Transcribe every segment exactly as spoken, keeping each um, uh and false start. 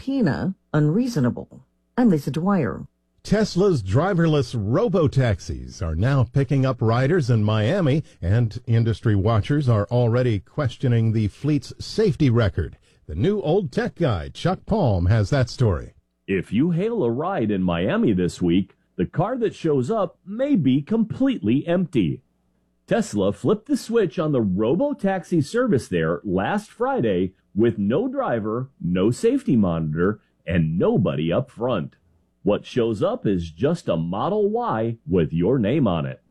subpoena unreasonable. I'm Lisa Dwyer. Tesla's driverless robo-taxis are now picking up riders in Miami, and industry watchers are already questioning the fleet's safety record. The new old tech guy, Chuck Palm, has that story. If you hail a ride in Miami this week, the car that shows up may be completely empty. Tesla flipped the switch on the robo-taxi service there last Friday with no driver, no safety monitor, and nobody up front. What shows up is just a Model Y with your name on it.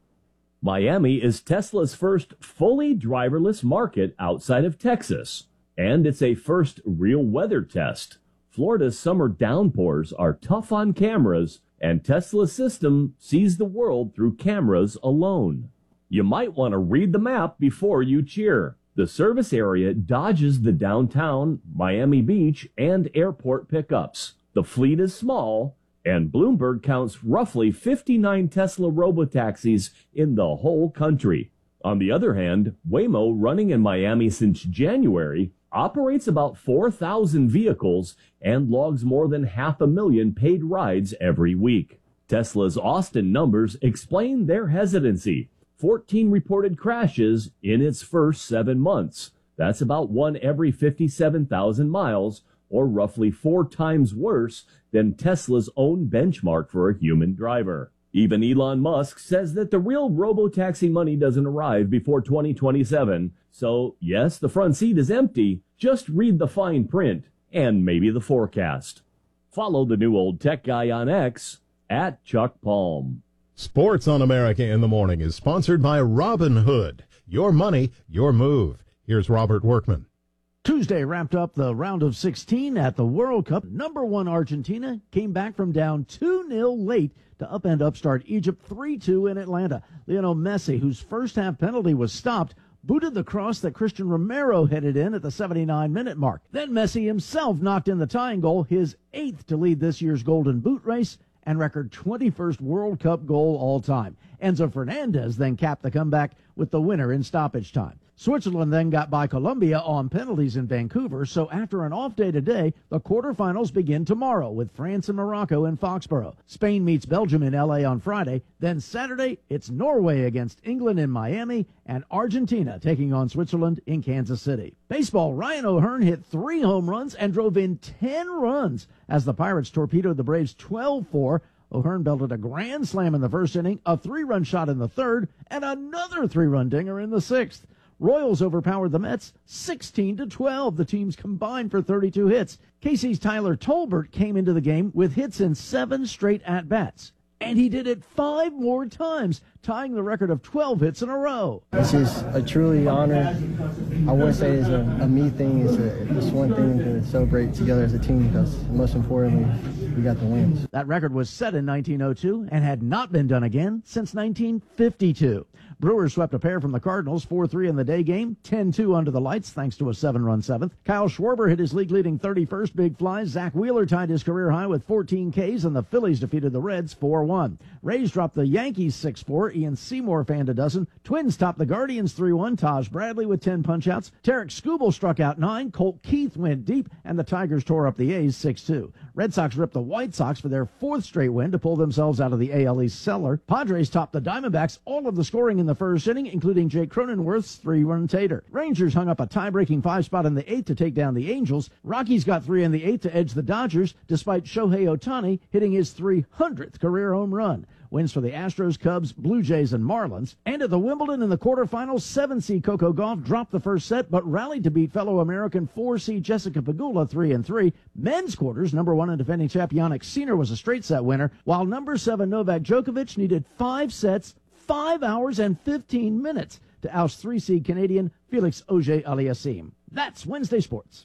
Miami is Tesla's first fully driverless market outside of Texas, and it's a first real weather test. Florida's summer downpours are tough on cameras, and Tesla's system sees the world through cameras alone. You might want to read the map before you cheer. The service area dodges the downtown, Miami Beach, and airport pickups. The fleet is small, and Bloomberg counts roughly fifty-nine Tesla robotaxis in the whole country. On the other hand, Waymo, running in Miami since January, operates about four thousand vehicles and logs more than half a million paid rides every week. Tesla's Austin numbers explain their hesitancy. fourteen reported crashes in its first seven months. That's about one every fifty-seven thousand miles, or roughly four times worse than Tesla's own benchmark for a human driver. Even Elon Musk says that the real robo-taxi money doesn't arrive before twenty twenty-seven. So, yes, the front seat is empty. Just read the fine print and maybe the forecast. Follow the new old tech guy on X at Chuck Palm. Sports on America in the Morning is sponsored by Robinhood. Your money, your move. Here's Robert Workman. Tuesday wrapped up the round of sixteen at the World Cup. Number one Argentina came back from down two nil late to upend upstart Egypt three two in Atlanta. Lionel Messi, whose first half penalty was stopped, booted the cross that Christian Romero headed in at the seventy-nine minute mark. Then Messi himself knocked in the tying goal, his eighth to lead this year's Golden Boot race, and record twenty-first World Cup goal all time. Enzo Fernandez then capped the comeback with the winner in stoppage time. Switzerland then got by Colombia on penalties in Vancouver, so after an off day today, the quarterfinals begin tomorrow with France and Morocco in Foxborough. Spain meets Belgium in L A on Friday. Then Saturday, it's Norway against England in Miami and Argentina taking on Switzerland in Kansas City. Baseball, Ryan O'Hearn hit three home runs and drove in ten runs as the Pirates torpedoed the Braves twelve four. O'Hearn belted a grand slam in the first inning, a three-run shot in the third, and another three-run dinger in the sixth. Royals overpowered the Mets sixteen to twelve. The teams combined for thirty-two hits. K C's Tyler Tolbert came into the game with hits in seven straight at-bats. And he did it five more times, tying the record of twelve hits in a row. This is a truly honor. I wouldn't say it's a, a me thing. It's a, it's one thing to celebrate together as a team because most importantly, we got the wins. That record was set in nineteen oh two and had not been done again since nineteen fifty-two. Brewers swept a pair from the Cardinals, four three in the day game, ten two under the lights thanks to a seven-run seventh. Kyle Schwarber hit his league-leading thirty-first big fly. Zach Wheeler tied his career high with fourteen Ks, and the Phillies defeated the Reds four one. Rays dropped the Yankees six four. Ian Seymour fanned a dozen. Twins topped the Guardians three one. Taj Bradley with ten punch-outs. Tarek Skubal struck out nine. Colt Keith went deep, and the Tigers tore up the A's six two. Red Sox ripped the White Sox for their fourth straight win to pull themselves out of the A L East cellar. Padres topped the Diamondbacks, all of the scoring in the first inning, including Jake Cronenworth's three-run tater. Rangers hung up a tie-breaking five spot in the eighth to take down the Angels. Rockies got three in the eighth to edge the Dodgers, despite Shohei Ohtani hitting his three hundredth career home run. Wins for the Astros, Cubs, Blue Jays, and Marlins. And at the Wimbledon in the quarterfinals, seven seed Coco Gauff dropped the first set, but rallied to beat fellow American four seed Jessica Pegula three and three. Men's quarters, number one and defending champ Jannik Sinner was a straight set winner, while number seven Novak Djokovic needed five sets, five hours and fifteen minutes to oust three seed Canadian Felix Auger-Aliassime. That's Wednesday Sports.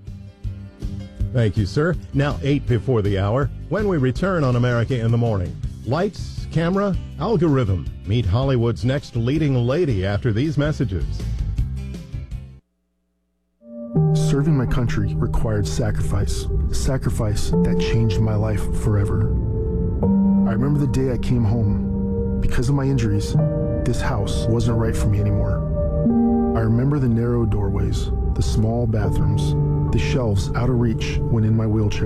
Thank you, sir. Now eight before the hour. When we return on America in the Morning, lights, camera, algorithm. Meet Hollywood's next leading lady after these messages. Serving my country required sacrifice. Sacrifice that changed my life forever. I remember the day I came home. Because of my injuries, this house wasn't right for me anymore. I remember the narrow doorways, the small bathrooms, the shelves out of reach when in my wheelchair.